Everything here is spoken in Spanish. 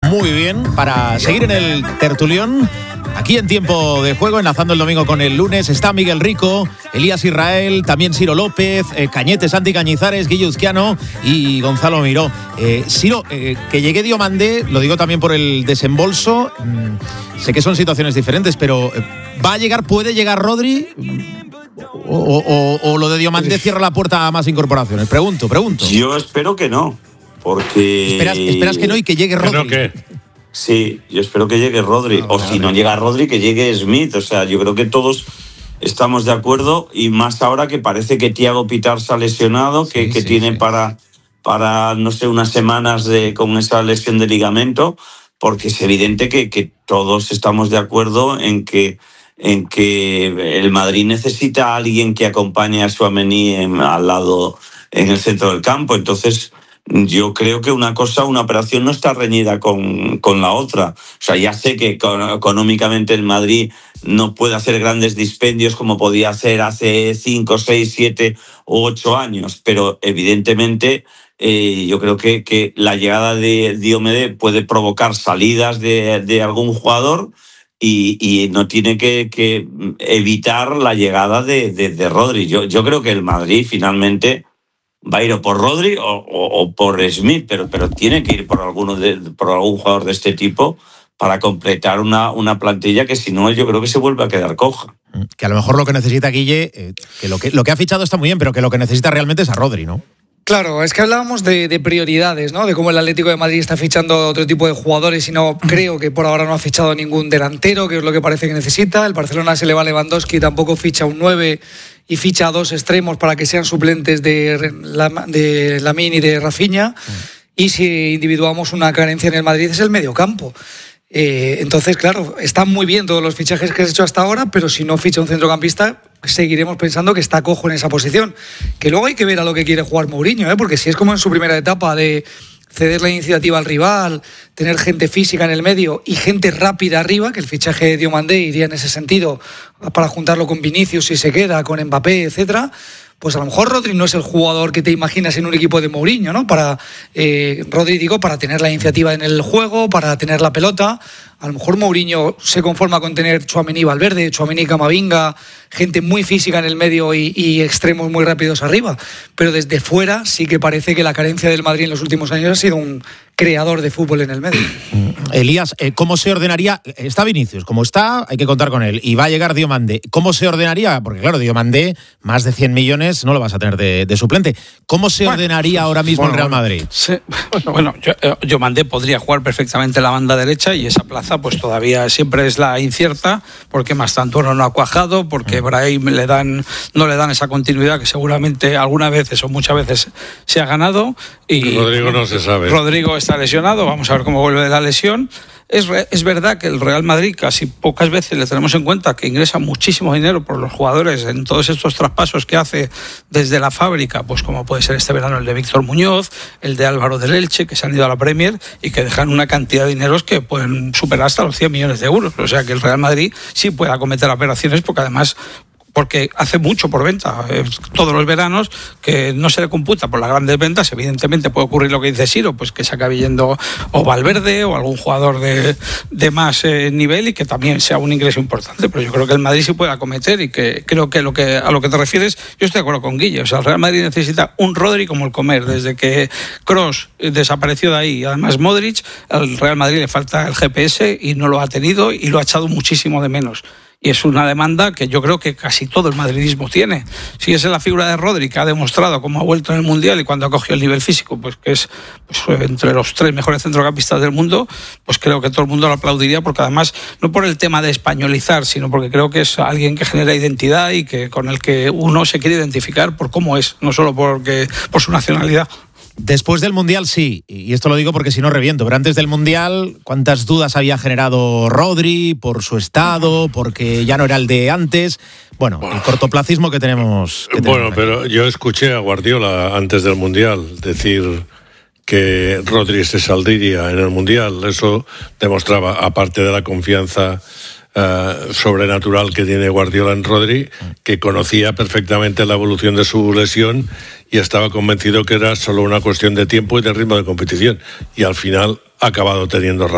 muy bien para seguir en el tertulión. Aquí en Tiempo de Juego, enlazando el domingo con el lunes, está Miguel Rico, Elías Israel, también Ciro López, Cañete, Santi Cañizares, Guille Uzquiano y Gonzalo Miró. Ciro, que llegue Diomandé, lo digo también por el desembolso, sé que son situaciones diferentes, pero ¿va a llegar, puede llegar Rodri? ¿O lo de Diomandé cierra la puerta a más incorporaciones? Pregunto. Yo espero que no, porque... ¿Esperas que no y que llegue Rodri? ¿Que no qué? Sí, yo espero que llegue Rodri, o si no llega Rodri, que llegue Smith. O sea, yo creo que todos estamos de acuerdo, y más ahora que parece que Thiago Pitart se ha lesionado, que tiene para no sé, unas semanas con esa lesión de ligamento, porque es evidente que todos estamos de acuerdo en que el Madrid necesita a alguien que acompañe a Tchouaméni al lado, en el centro del campo. Entonces, yo creo que una operación no está reñida con la otra. O sea, ya sé que económicamente el Madrid no puede hacer grandes dispendios como podía hacer hace 5, 6, 7 u 8 años, pero evidentemente yo creo que la llegada de Diomandé puede provocar salidas de algún jugador y no tiene que evitar la llegada de Rodri. Yo creo que el Madrid finalmente va a ir o por Rodri o por Smith, pero tiene que ir por algún jugador de este tipo para completar una plantilla que, si no, yo creo que se vuelve a quedar coja. Que a lo mejor lo que necesita Guille, que lo que ha fichado está muy bien, pero que lo que necesita realmente es a Rodri, ¿no? Claro, es que hablábamos de prioridades, ¿no? De cómo el Atlético de Madrid está fichando otro tipo de jugadores y no creo que por ahora no ha fichado ningún delantero, que es lo que parece que necesita. El Barcelona se le va a Lewandowski, tampoco ficha un 9 y ficha a 2 extremos para que sean suplentes de Lamine y de Rafinha. Y si individuamos una carencia en el Madrid es el mediocampo. Entonces, claro, están muy bien todos los fichajes que has hecho hasta ahora, pero si no ficha un centrocampista, seguiremos pensando que está cojo en esa posición. Que luego hay que ver a lo que quiere jugar Mourinho, porque si es como en su primera etapa de ceder la iniciativa al rival, tener gente física en el medio y gente rápida arriba, que el fichaje de Diomandé iría en ese sentido para juntarlo con Vinicius si se queda, con Mbappé, etcétera. Pues a lo mejor Rodri no es el jugador que te imaginas en un equipo de Mourinho, ¿no? Rodri, digo, para tener la iniciativa en el juego, para tener la pelota. A lo mejor Mourinho se conforma con tener Tchouaméni, Valverde, Tchouaméni, Camavinga, gente muy física en el medio y extremos muy rápidos arriba. Pero desde fuera sí que parece que la carencia del Madrid en los últimos años ha sido un creador de fútbol en el medio. Elías, ¿cómo se ordenaría? Está Vinicius, como está, hay que contar con él. Y va a llegar Diomandé. ¿Cómo se ordenaría? Porque claro, Diomandé, más de 100 millones, no lo vas a tener de suplente. ¿Cómo se ordenaría ahora mismo el Real Madrid? Diomandé podría jugar perfectamente la banda derecha y esa plaza pues todavía siempre es la incierta, porque Mastantuono no ha cuajado, porque Brahim no le dan esa continuidad que seguramente algunas veces o muchas veces se ha ganado. Y Rodrigo no se sabe. Rodrigo está lesionado, vamos a ver cómo vuelve de la lesión. Es verdad que el Real Madrid casi pocas veces le tenemos en cuenta que ingresa muchísimo dinero por los jugadores en todos estos traspasos que hace desde la fábrica, pues como puede ser este verano el de Víctor Muñoz, el de Álvaro del Elche, que se han ido a la Premier y que dejan una cantidad de dineros que pueden superar hasta los 100 millones de euros. O sea que el Real Madrid sí puede acometer operaciones porque hace mucho por venta todos los veranos, que no se le computa por las grandes ventas. Evidentemente puede ocurrir lo que dice Ciro, pues que se acabe yendo o Valverde o algún jugador de más nivel y que también sea un ingreso importante, pero yo creo que el Madrid sí puede acometer, y que creo que a lo que te refieres, yo estoy de acuerdo con Guille. O sea, el Real Madrid necesita un Rodri como el comer. Desde que Kroos desapareció de ahí, y además Modric, al Real Madrid le falta el GPS y no lo ha tenido y lo ha echado muchísimo de menos. Y es una demanda que yo creo que casi todo el madridismo tiene. Si esa es la figura de Rodri, que ha demostrado cómo ha vuelto en el Mundial y cuando ha cogido el nivel físico, pues que es entre los 3 mejores centrocampistas del mundo, pues creo que todo el mundo lo aplaudiría, porque además, no por el tema de españolizar, sino porque creo que es alguien que genera identidad y que con el que uno se quiere identificar por cómo es, no solo por su nacionalidad. Después del Mundial sí, y esto lo digo porque si no reviento, pero antes del Mundial, ¿cuántas dudas había generado Rodri por su estado, porque ya no era el de antes? Bueno, el cortoplacismo que tenemos. Pero yo escuché a Guardiola antes del Mundial decir que Rodri se saldría en el Mundial. Eso demostraba, aparte de la confianza sobrenatural que tiene Guardiola en Rodri, que conocía perfectamente la evolución de su lesión y estaba convencido que era solo una cuestión de tiempo y de ritmo de competición, y al final ha acabado teniendo razón.